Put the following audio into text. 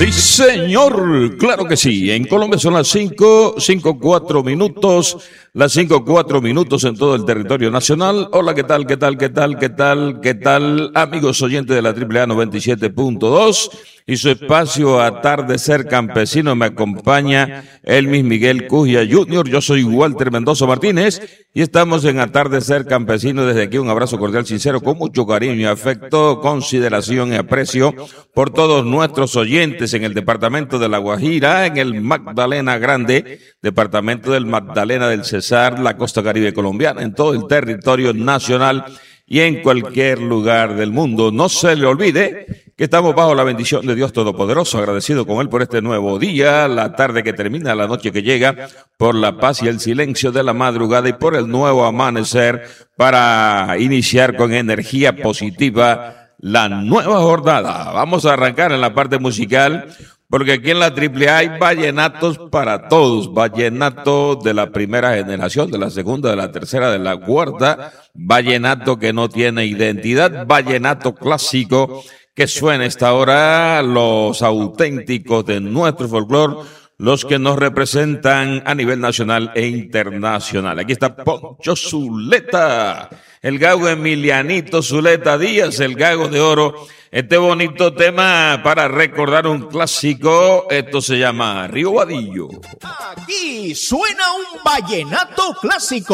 Sí, señor, claro que sí. En Colombia son las 5:04 minutos, las 5:04 minutos en todo el territorio nacional. Hola, ¿qué tal, amigos oyentes de la AAA 97.2 y su espacio Atardecer Campesino? Me acompaña Elmis Miguel Cujia Jr., yo soy Walter Mendoza Martínez y estamos en Atardecer Campesino. Desde aquí un abrazo cordial, sincero, con mucho cariño y afecto, consideración y aprecio por todos nuestros oyentes en el departamento de La Guajira, en el Magdalena Grande, departamento del Magdalena del Cesar, la costa caribe colombiana, en todo el territorio nacional y en cualquier lugar del mundo. No se le olvide que estamos bajo la bendición de Dios Todopoderoso, agradecido con Él por este nuevo día, la tarde que termina, la noche que llega, por la paz y el silencio de la madrugada y por el nuevo amanecer para iniciar con energía positiva la nueva jornada. Vamos a arrancar en la parte musical, porque aquí en la AAA hay vallenatos para todos, vallenato de la primera generación, de la segunda, de la tercera, de la cuarta, vallenato que no tiene identidad, vallenato clásico que suena a esta hora, los auténticos de nuestro folclore, los que nos representan a nivel nacional e internacional. Aquí está Poncho Zuleta, el gago Emilianito Zuleta Díaz, el gago de oro. Este bonito tema para recordar un clásico, esto se llama Río Vadillo. Aquí suena un vallenato clásico.